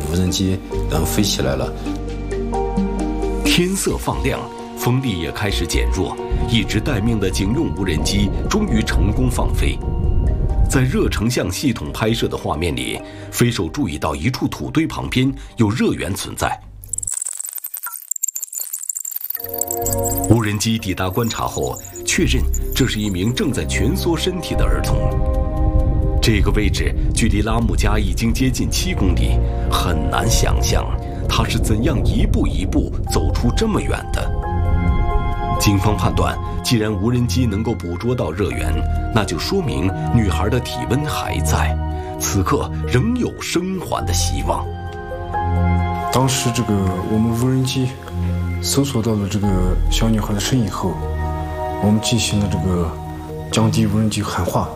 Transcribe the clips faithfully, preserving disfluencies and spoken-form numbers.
无人机能飞起来了。 天色放亮，风力也开始减弱，一直待命的警用无人机终于成功放飞。在热成像系统拍摄的画面里，飞手注意到一处土堆旁边有热源存在。无人机抵达观察后，确认这是一名正在蜷缩身体的儿童。这个位置距离拉姆加已经接近七公里，很难想象他是怎样一步一步走出这么远的。警方判断，既然无人机能够捕捉到热源，那就说明女孩的体温还在，此刻仍有生还的希望。 当时这个我们无人机搜索到了这个小女孩的身影后，我们进行了这个降低无人机喊话。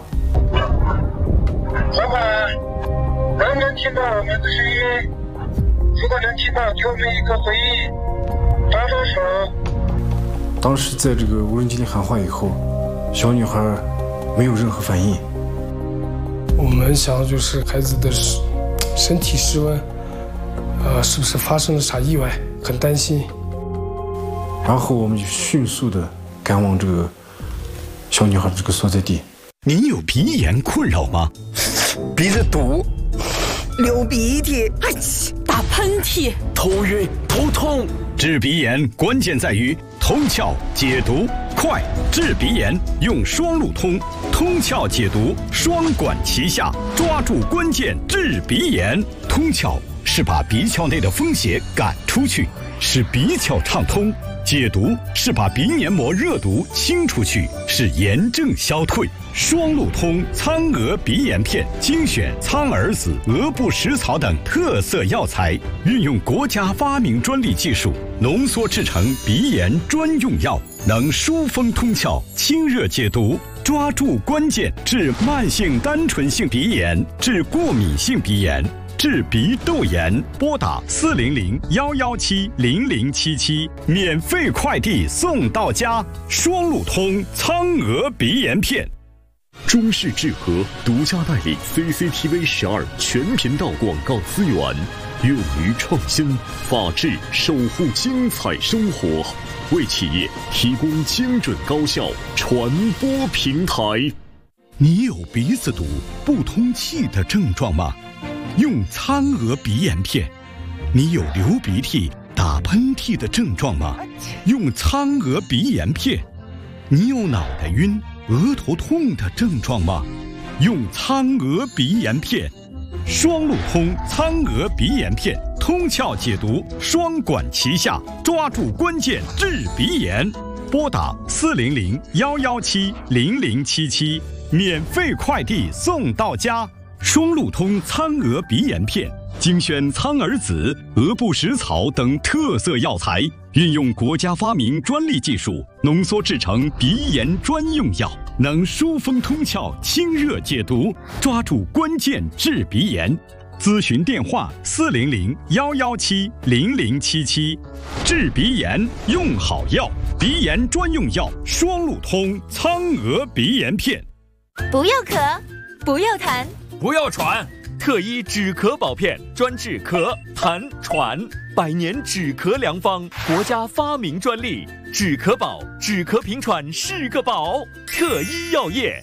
伙伴，能不能听到我们的声音？如果能听到，给我们一个回应，招招手。 当时在这个无人机里喊话以后，小女孩没有任何反应。 我们想就是孩子的身体室温，呃，是不是发生了啥意外？很担心。 然后我们就迅速的赶往这个小女孩的这个所在地。 你有鼻炎困扰吗？ 鼻子堵， 流鼻涕，哎，打喷嚏， 头晕头痛。治鼻炎关键在于通窍解毒快，治鼻炎用双路通，通窍解毒双管齐下，抓住关键治鼻炎。通窍是把鼻窍内的风邪赶出去，使鼻窍畅通；解毒是把鼻黏膜热毒清出去，使炎症消退。双路通苍蛾鼻炎片精选苍耳子、鹅不食草等特色药材，运用国家发明专利技术浓缩制成鼻炎专用药，能疏风通窍、清热解毒，抓住关键治慢性单纯性鼻炎、治过敏性鼻炎、治鼻窦炎。拨打四零零幺幺七零零七七，免费快递送到家。双路通苍蛾鼻炎片。 中视智和独家代理 C C T V 十二全频道广告资源，勇于创新，法治守护精彩生活，为企业提供精准高效传播平台。 你有鼻子堵、不通气的症状吗？用苍蛾鼻炎片。你有流鼻涕、打喷嚏的症状吗？用苍蛾鼻炎片。你有脑袋晕、额头痛的症状吗？用苍蛾鼻炎片。双路通苍蛾鼻炎片，通窍解毒双管齐下，抓住关键治鼻炎。拨打四零零幺幺七零零七七，免费快递送到家。双路通苍蛾鼻炎片精选苍耳子、鹅不食草等特色药材，运用国家发明专利技术浓缩制成鼻炎专用药，能疏风通窍、清热解毒，抓住关键治鼻炎。咨询电话：四零零幺幺七零零七七。治鼻炎用好药，鼻炎专用药双路通苍蛾鼻炎片。 不要咳，不要痰， 不要喘。特医止咳宝片专治咳、痰、喘，百年止咳良方，国家发明专利。止咳宝，止咳平喘是个宝。特医药业。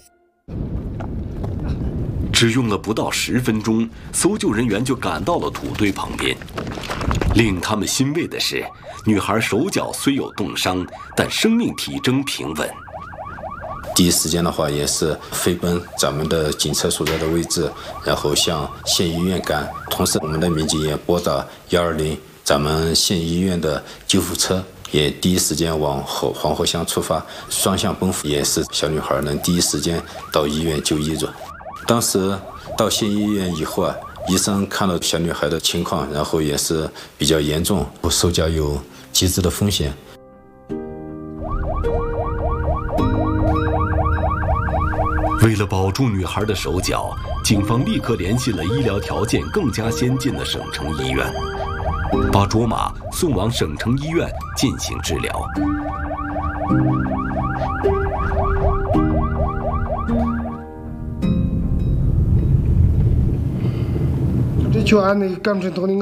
只用了不到十分钟，搜救人员就赶到了土堆旁边。令他们欣慰的是，女孩手脚虽有冻伤，但生命体征平稳。 第一时间的话，也是飞奔咱们的警车所在的位置，然后向县医院赶。同时，我们的民警也拨打一二零，咱们县医院的救护车也第一时间往后黄河乡出发，双向奔赴，也是小女孩能第一时间到医院就医着。当时到县医院以后啊，医生看到小女孩的情况，然后也是比较严重，手脚有截肢的风险。 为了保住女孩的手脚，警方立刻联系了医疗条件更加先进的省城医院，把卓玛送往省城医院进行治疗。 这就按那个感染头的